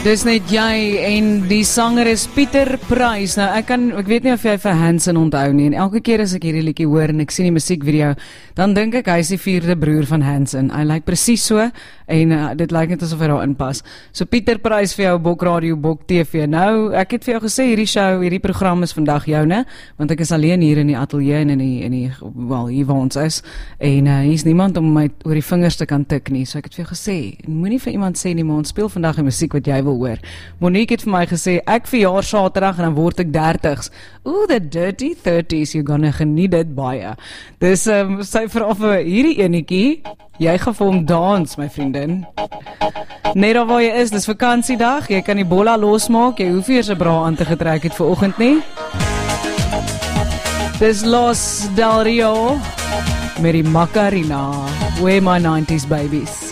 Dis net jy en die sanger is Pieter Pryce. Nou ek weet nie of jy vir Hanson onthou nie. En elke keer as ek hierdie liedjie hoor en ek sien die musiekvideo, dan dink ek hy is die 4de broer van Hanson. Hy lyk presies so en dit lyk net asof hy daar inpas. So Pieter Pryce vir jou Bok Radio, Bok TV. Nou, ek het vir jou gesê hierdie program is vandag joune, want ek is alleen hier in die ateljee en hier waar ons is. En hier is niemand om my oor die vingers te kan tik nie. So ek het vir jou gesê, moenie vir iemand sê nie, maar ons speel vandag die musiek wat jy wil hoor. Monique het vir my gesê, ek verjaar Saterdag en dan word ek 30's. Ooh, the dirty 30's, you're gonna geniet dit baie. Dus sy vra vir hierdie enetjie, jy gaan vir hom dans, my vriendin. Net daar waar jy is, dis vakansiedag, jy kan die bolla losmaak, jy hoef nie eers 'n bra aan te getrek het vir oggend nie. Dis Los Del Rio met die Macarena, Where My 90s Babies.